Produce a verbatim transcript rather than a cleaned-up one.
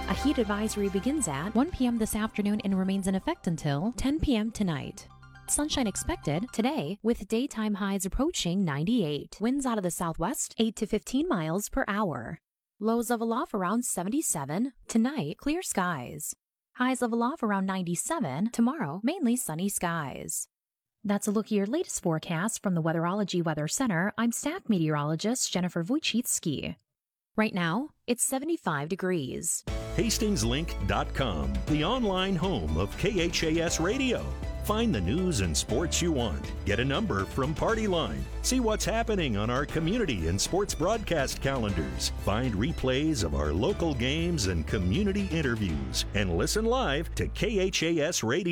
A heat advisory begins at one p.m. this afternoon and remains in effect until ten p.m. tonight. Sunshine expected today with daytime highs approaching ninety-eight. Winds out of the southwest eight to fifteen miles per hour. Lows level off around seventy-seven. Tonight, clear skies. Highs level off around ninety-seven. Tomorrow, mainly sunny skies. That's a look at your latest forecast from the Weatherology Weather Center. I'm staff meteorologist Jennifer Wojcicki. Right now, it's seventy-five degrees. Hastings Link dot com, the online home of K H A S Radio. Find the news and sports you want. Get a number from Party Line. See what's happening on our community and sports broadcast calendars. Find replays of our local games and community interviews. And listen live to K H A S Radio.